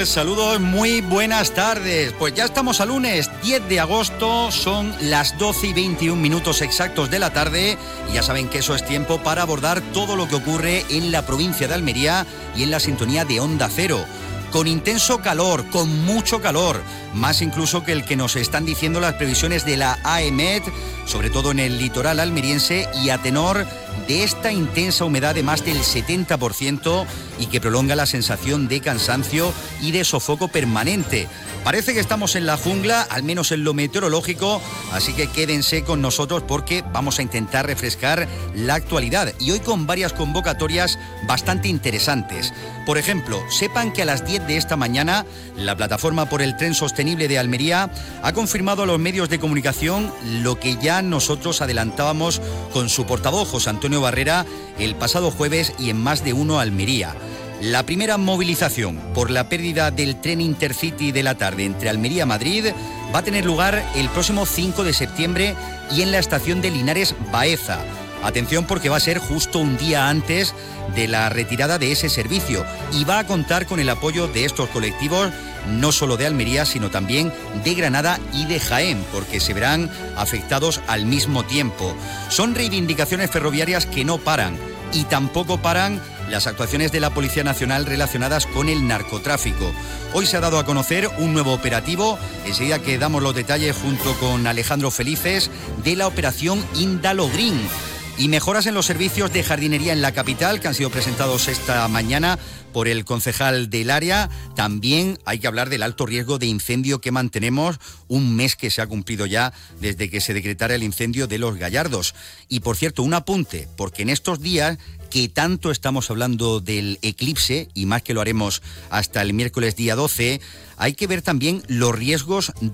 tal? Saludos, muy buenas tardes. Pues ya estamos a lunes 10 de agosto, son las 12:21 exactos de la tarde y ya saben que eso es tiempo para abordar todo lo que ocurre en la provincia de Almería y en la sintonía de Onda Cero. Con intenso calor, con mucho calor, más incluso que el que nos están diciendo las previsiones de la AEMET, sobre todo en el litoral almeriense, y a tenor de esta intensa humedad de más del 70% y que prolonga la sensación de cansancio y de sofoco permanente. Parece que estamos en la jungla, al menos en lo meteorológico, así que quédense con nosotros porque vamos a intentar refrescar la actualidad y hoy con varias convocatorias bastante interesantes. Por ejemplo, sepan que a las 10 de esta mañana la Plataforma por el Tren Sostenible de Almería ha confirmado a los medios de comunicación lo que ya nosotros adelantábamos con su portavoz José Antonio Barrera el pasado jueves y en Más de Uno Almería. La primera movilización por la pérdida del tren Intercity de la tarde entre Almería y Madrid va a tener lugar el próximo 5 de septiembre y en la estación de Linares Baeza. Atención porque va a ser justo un día antes de la retirada de ese servicio y va a contar con el apoyo de estos colectivos, no solo de Almería, sino también de Granada y de Jaén, porque se verán afectados al mismo tiempo. Son reivindicaciones ferroviarias que no paran y tampoco paran las actuaciones de la Policía Nacional relacionadas con el narcotráfico. Hoy se ha dado a conocer un nuevo operativo, enseguida que damos los detalles junto con Alejandro Felices, de la operación Indalo Green. Y mejoras en los servicios de jardinería en la capital que han sido presentados esta mañana por el concejal del área. También hay que hablar del alto riesgo de incendio que mantenemos, un mes que se ha cumplido ya desde que se decretara el incendio de Los Gallardos. Y por cierto, un apunte, porque en estos días que tanto estamos hablando del eclipse, y más que lo haremos hasta el miércoles día 12, hay que ver también los riesgos